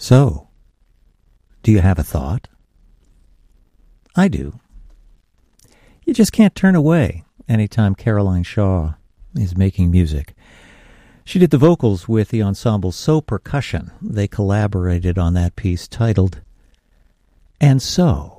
So, do you have a thought? I do. You just can't turn away anytime Caroline Shaw is making music. She did the vocals with the ensemble So Percussion. They collaborated on that piece titled And So.